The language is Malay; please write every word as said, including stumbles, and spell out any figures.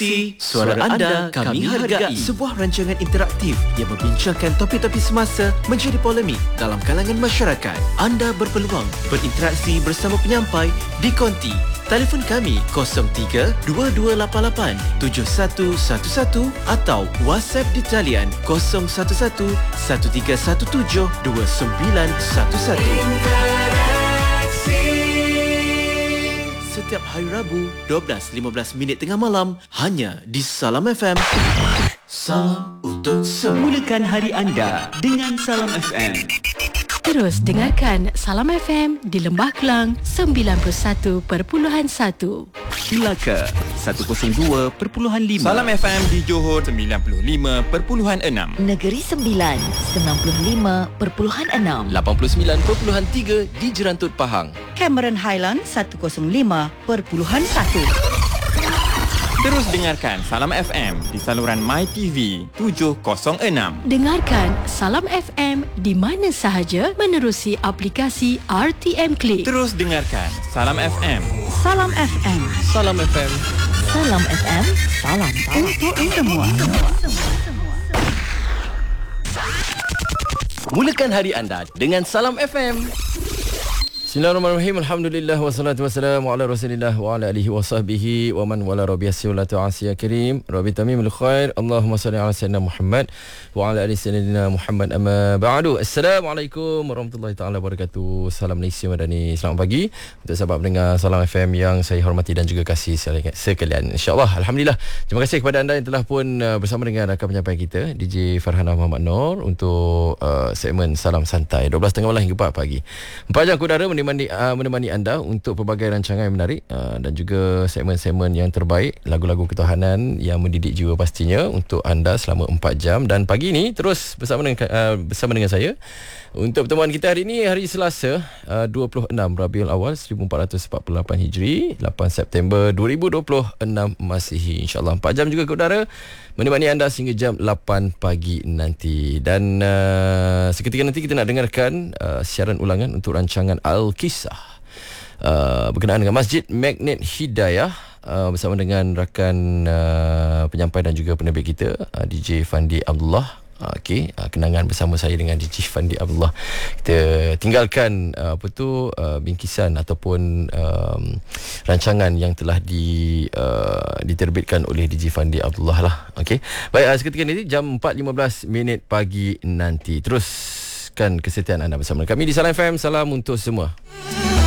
Interaksi Suara Anda Kami Hargai, sebuah rancangan interaktif yang membincangkan topik-topik semasa menjadi polemik dalam kalangan masyarakat. Anda berpeluang berinteraksi bersama penyampai di konti. Telefon kami kosong tiga dua dua lapan lapan tujuh satu satu satu atau WhatsApp di talian kosong satu satu satu tiga satu tujuh dua sembilan satu satu. Setiap hari Rabu dua belas lima belas minit tengah malam hanya di Salam F M. Salam untuk semua. Mulakan hari anda dengan Salam F M. Terus dengarkan Salam F M di Lembah Kelang sembilan puluh satu perpuluhan satu. Melaka seratus dua perpuluhan lima. Salam F M di Johor sembilan puluh lima perpuluhan enam. Negeri Sembilan sembilan puluh lima perpuluhan enam. lapan puluh sembilan perpuluhan tiga di Jerantut Pahang. Cameron Highland seratus lima perpuluhan satu. Terus dengarkan Salam F M di saluran MyTV tujuh kosong enam. Dengarkan Salam F M di mana sahaja menerusi aplikasi R T M Click. Terus dengarkan Salam F M. Salam F M. Salam F M. Salam F M. Salam untuk semua. Mulakan hari anda dengan Salam F M. Bismillahirrahmanirrahim. Alhamdulillah wassalatu wassalamu ala Rasulillah wa ala alihi wa sahbihi wa man wala rabiyyasi wa la ta'asiya karim. Rabbi tamimul khair. Allahumma salli ala sayyidina Muhammad wa ala ali sayyidina Muhammad amma ba'du. Assalamualaikum warahmatullahi taala wabarakatuh. Salam Malaysia Madani. Selamat pagi untuk sahabat pendengar Salam F M yang saya hormati dan juga kasih sekalian. Insya-Allah alhamdulillah. Terima kasih kepada anda yang telah pun uh, bersama dengan rakan penyampai kita D J Farhana Muhammad Noor untuk uh, segmen Salam Santai dua belas tiga puluh malam hingga empat pagi. empat jam kudara menemani, uh, menemani anda untuk pelbagai rancangan yang menarik uh, dan juga segmen-segmen yang terbaik, lagu-lagu ketuhanan yang mendidik jiwa pastinya untuk anda selama empat jam. Dan pagi ini terus bersama dengan, uh, bersama dengan saya untuk pertemuan kita hari ini, hari Selasa uh, dua puluh enam Rabiul Awal seribu empat ratus empat puluh lapan Hijri, lapan September dua ribu dua puluh enam Masihi. InsyaAllah empat jam juga ke udara menemani anda sehingga jam lapan pagi nanti. Dan uh, seketika nanti kita nak dengarkan uh, siaran ulangan untuk rancangan Al-Kisah uh, berkenaan dengan Masjid Magnet Hidayah uh, bersama dengan rakan uh, penyampai dan juga penerbit kita uh, D J Fandi Abdullah. Okey, uh, kenangan bersama saya dengan D J Fandi Abdullah. Kita tinggalkan uh, apa tu uh, bingkisan ataupun um, rancangan yang telah di uh, diterbitkan oleh D J Fandi Abdullah lah. Okey. Baik, uh, seketika nanti jam empat lima belas minit pagi nanti. Teruskan kesetiaan anda bersama kami di Salam F M. Salam untuk semua.